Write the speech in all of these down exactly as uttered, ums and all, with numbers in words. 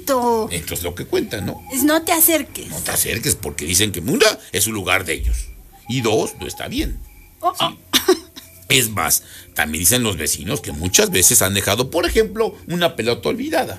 bonito. Esto es lo que cuentan, ¿no? Es no te acerques. No te acerques porque dicen que una es un lugar de ellos. Y dos, no está bien. Oh, ¿Sí? oh. Es más, también dicen los vecinos que muchas veces han dejado, por ejemplo, una pelota olvidada.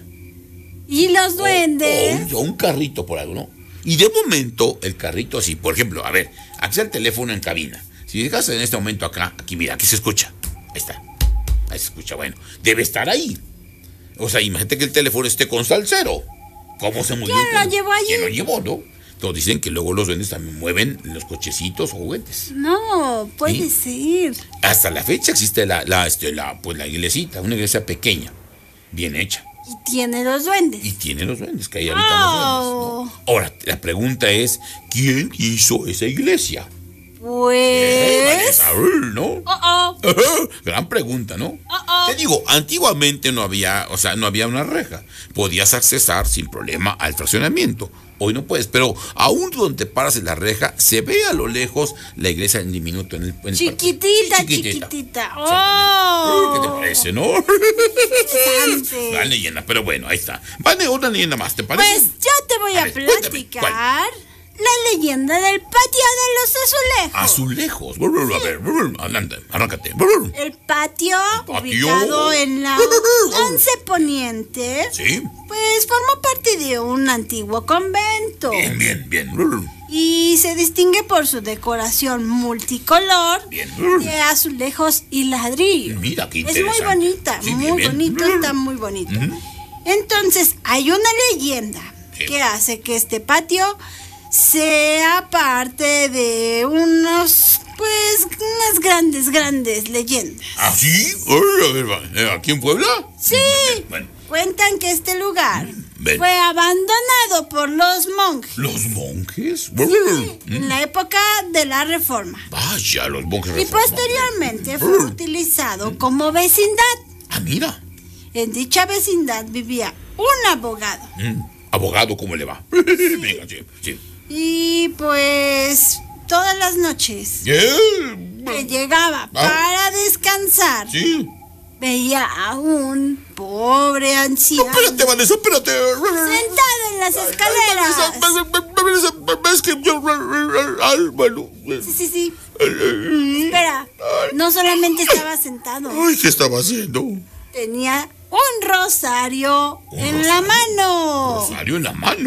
Y los duendes. O, o, un, o un carrito por algo, ¿no? Y de momento, el carrito así, por ejemplo, a ver, aquí está el teléfono en cabina. Si dejas en este momento acá, aquí mira, aquí se escucha. Ahí está. Ahí se escucha, bueno. Debe estar ahí. O sea, imagínate que el teléfono esté con salsero. ¿Cómo se movió? ¿Quién lo llevó allí? ¿Quién lo llevó, no? Todos dicen que luego los duendes también mueven los cochecitos o juguetes. No, puede ¿Sí? ser. Hasta la fecha existe la, la, este, la, pues la iglesita, una iglesia pequeña, bien hecha. Y tiene los duendes. Y tiene los duendes, que ahí habitan los Oh. duendes, ¿no? Ahora, la pregunta es, ¿quién hizo esa iglesia? Pues. Vanessa, ¿no? Oh, oh. Gran pregunta, ¿no? Oh, oh. Te digo, antiguamente no había, o sea, no había una reja. Podías accesar sin problema al fraccionamiento. Hoy no puedes, pero aún donde paras en la reja, se ve a lo lejos la iglesia en diminuto. En el, en el Chiquitita, parque. chiquitita. Oh. ¿Qué te Oh. parece, no? Interesante. La leyenda, pero bueno, ahí está. Vale, otra leyenda más, ¿te parece? Pues yo te voy a, A ver, cuéntame, platicar la leyenda del patio de los azulejos. Azulejos. A ver, adelante, arráncate. El patio, patio. ubicado en la once Poniente, Sí. pues formó parte de un antiguo convento. Bien, bien, bien. Y se distingue por su decoración multicolor Bien. de azulejos y ladrillo. Mira, qué Es interesante. muy bonita, Sí, muy bien, bien. bonito, está muy bonito. Ujú. Entonces, hay una leyenda Sí. que hace que este patio sea parte de unos, pues, unas grandes, grandes leyendas. ¿Ah, sí? Ay, a ver, va. Eh, ¿Aquí en Puebla? Sí, Bueno, cuentan que este lugar ven. fue abandonado por los monjes ¿los monjes? en la época de la Reforma. Vaya, los monjes Y reformados. posteriormente fue utilizado como vecindad. Ah, mira. En dicha vecindad vivía un abogado. Mm, abogado, ¿cómo le va? Venga, sí, sí. Y pues todas las noches Eh, que llegaba para descansar, Sí. veía a un pobre anciano Espérate, Vanessa, espérate. sentado en las escaleras. Es que yo... Ay, bueno. Sí, sí, sí. Espera, no solamente estaba sentado, Ay, ¿qué estaba haciendo? tenía un rosario en la mano. Rosario en la mano.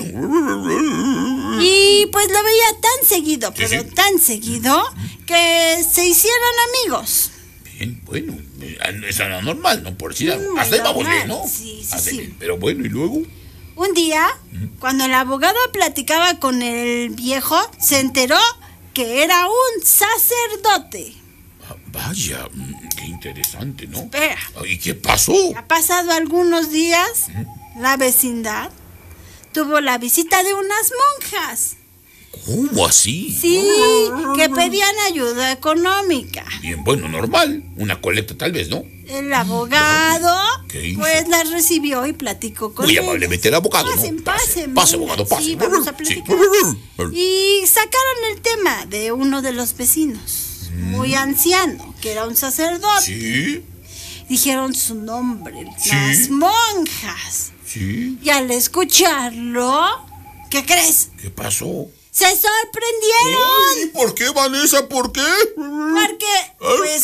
Y pues lo veía tan seguido, Sí, pero sí. tan seguido, que se hicieron amigos. Bien, bueno, eso era normal, ¿no? Por decir algo. Muy Hasta ahí vamos normal, bien, ¿no? sí, sí, Hasta ahí sí. bien. Pero bueno, ¿y luego? Un día, cuando el abogado platicaba con el viejo, se enteró que era un sacerdote. Ah, vaya, mm, qué interesante, ¿no? Espera, ¿Y qué pasó? ha pasado algunos días, la vecindad tuvo la visita de unas monjas. ¿Cómo así? Sí, que pedían ayuda económica. Bien, bueno, normal. Una colecta tal vez, ¿no? El abogado, ¿Qué hizo? pues las recibió y platicó con Muy ellas. amablemente el abogado, Pasen, ¿no? pasen. Pase, venga. abogado, pase. Sí, vamos a Sí. platicar. Y sacaron el tema de uno de los vecinos, muy anciano, que era un sacerdote. Sí, Dijeron su nombre, Sí. las monjas. sí. Y al escucharlo, ¿qué crees? ¿Qué pasó? ¡Se sorprendieron! Ay, ¿por qué, Vanessa? ¿Por qué? Porque, pues,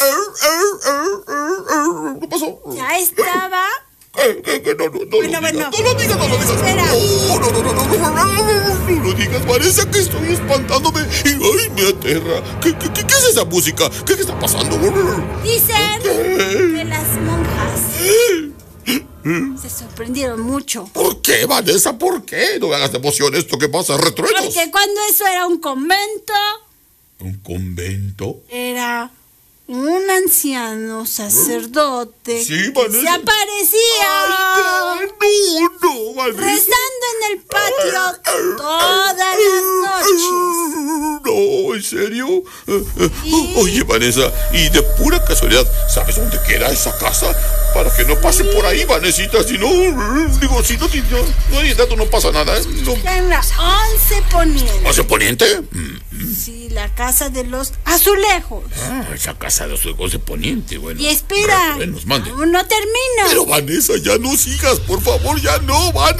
¿Qué pasó? ya estaba. ¿Qué, qué, qué? No, no, no Bueno, lo bueno. digas, no lo digas, no lo digas. Espera. No, no, no, no, no, no, no, no, no lo digas, Vanessa, que estoy espantándome y ay, me aterra. ¿Qué, qué, qué, qué es esa música? ¿Qué, qué está pasando? Dicen ¿Qué? que las monjas se sorprendieron mucho. ¿Por qué, Vanessa? ¿Por qué? No me hagas de emoción esto, ¿qué pasa? ¿Retruenos? Porque cuando eso era un convento, ¿Un convento? era un anciano sacerdote Sí, que Vanessa. se aparecía Ay, no, no, Vanessa. rezando en el patio todas las noches. No, ¿en serio? Eh, eh, Sí. Oye, Vanessa, y de pura casualidad, ¿sabes dónde queda esa casa? Para que no pase por ahí, Vanesita, si no, digo, si no, si no, no hay dato, no pasa nada. ¿eh? No. Está en la once Poniente. ¿Hacia Poniente? Mm, Sí, la casa de los azulejos. Ah, esa casa de los de Poniente, bueno. Y espera, Bueno, nos mande. aún no termina. Pero, Vanessa, ya no sigas, por favor, ya no, Vanessa.